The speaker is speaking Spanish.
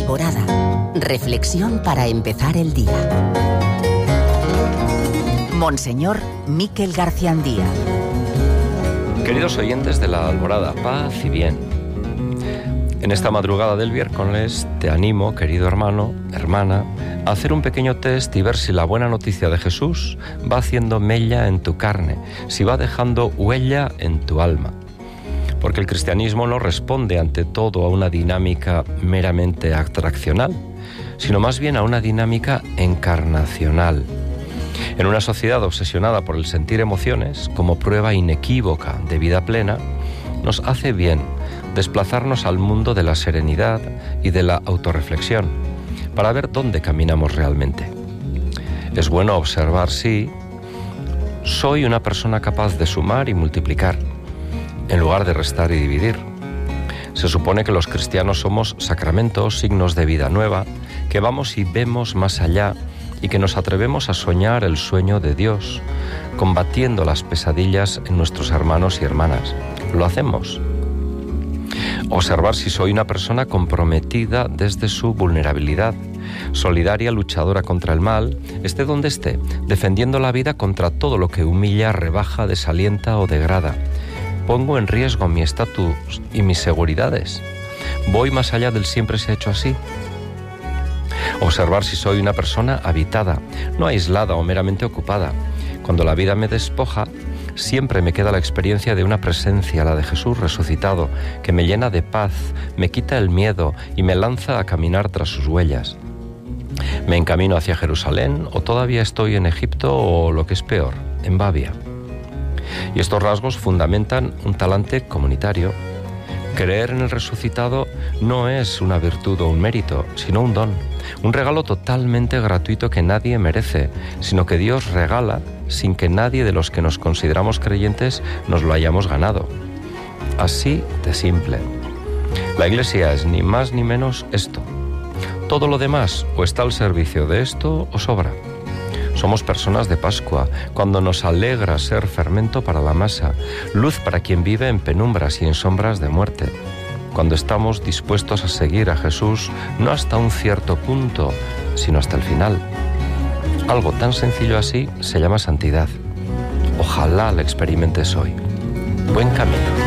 Alborada. Reflexión para empezar el día. Monseñor Miquel Garciandía. Queridos oyentes de la Alborada, paz y bien. En esta madrugada del miércoles te animo, querido hermano, hermana, a hacer un pequeño test y ver si la buena noticia de Jesús va haciendo mella en tu carne, si va dejando huella en tu alma. Porque el cristianismo no responde ante todo a una dinámica meramente atraccional, sino más bien a una dinámica encarnacional. En una sociedad obsesionada por el sentir emociones como prueba inequívoca de vida plena, nos hace bien desplazarnos al mundo de la serenidad y de la autorreflexión para ver dónde caminamos realmente. Es bueno observar si soy una persona capaz de sumar y multiplicar, en lugar de restar y dividir. Se supone que los cristianos somos sacramentos, signos de vida nueva, que vamos y vemos más allá y que nos atrevemos a soñar el sueño de Dios, combatiendo las pesadillas en nuestros hermanos y hermanas. ¿Lo hacemos? Observar si soy una persona comprometida desde su vulnerabilidad, solidaria, luchadora contra el mal, esté donde esté, defendiendo la vida contra todo lo que humilla, rebaja, desalienta o degrada. ¿Pongo en riesgo mi estatus y mis seguridades? ¿Voy más allá del siempre se ha hecho así? Observar si soy una persona habitada, no aislada o meramente ocupada. Cuando la vida me despoja, siempre me queda la experiencia de una presencia, la de Jesús resucitado, que me llena de paz, me quita el miedo y me lanza a caminar tras sus huellas. ¿Me encamino hacia Jerusalén o todavía estoy en Egipto o, lo que es peor, en Babia? Y estos rasgos fundamentan un talante comunitario. Creer en el resucitado no es una virtud o un mérito, sino un don, un regalo totalmente gratuito que nadie merece, sino que Dios regala sin que nadie de los que nos consideramos creyentes nos lo hayamos ganado. Así de simple. La Iglesia es ni más ni menos esto. Todo lo demás o está al servicio de esto o sobra. Somos personas de Pascua, cuando nos alegra ser fermento para la masa, luz para quien vive en penumbras y en sombras de muerte. Cuando estamos dispuestos a seguir a Jesús, no hasta un cierto punto, sino hasta el final. Algo tan sencillo así se llama santidad. Ojalá la experimentes hoy. Buen camino.